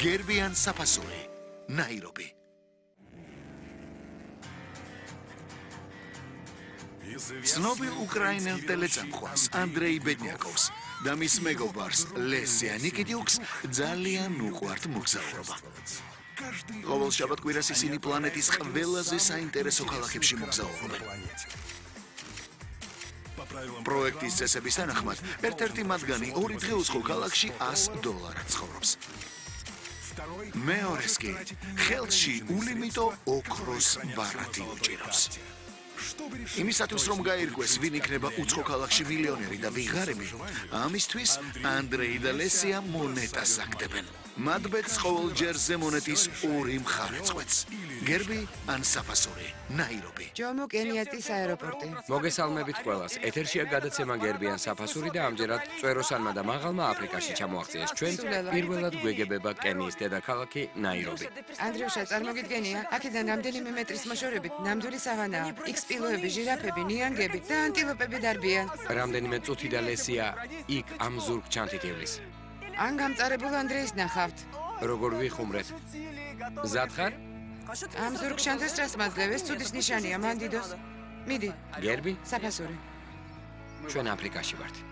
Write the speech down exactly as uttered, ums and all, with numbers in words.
გერბიან საფასური, ნაირობი. ცნობილ უკრაინელ ტელეწამყვანს ანდრეი ბედნიაკოვს და მის მეგობარს ლესია ნიკიტიუკს ძალიან უყვართ მოგზაურობა. ყოველ შაბათ-კვირას ისინი პლანეტის ყველაზე საინტერესო ქალაქებში მოგზაურობენ. პროექტის წესების თანახმად, ერთ-ერთი მათგანი ორი დღე უცხო ქალაქში ას დოლარად ცხოვრობს. მეორეს კი ხელში ულიმიტო ოქროს ბარათი უჭირავს. იმისათვის რომ გაირკვეს ვინ იქნება უცხო ქალაქში მილიონერი და ვიღარები, ამისთვის ანდრეი და ლესია მონეტას აგდებენ. მათ ბედს ყოველჯერ ზემონეტის ორი მხარე წყვეტს. გერბი ან საფასური, ნაირობი. ჯომო კენიატის აეროპორტი. მოგესალმებით ყველას. ეთერშია გადაცემა გერბი ან საფასური და ამჯერად წვეროსანმა და მაღალმა აფრიკაში ჩამოაღწიეს ჩვენ. პირველად გვეგებება კენიის დედაქალაქი ნაირობი. ანდრიუშა, წარმოგიდგენია, აქედან რამდენიმე მეტრის მოშორებით ნამდვილი სავანაა. იქსპილოები, ჟირაფები, ნიანგები და ანტილოპები დარბიან. რამდენიმე წუთი და ლესია იქ ამ ზურგ ჩანთითივლის. ან გამწარებულ ანდრეის ნახავთ. როგორ ვიხუმრეთ? მზად ხარ? ამ ზურგ ჩანთეს რას მაძლევ? ეს ცუდის ნიშანია, მან დიდოს. მიდი. გერბი? საფასური. ჩვენ აფრიკაში ვართ.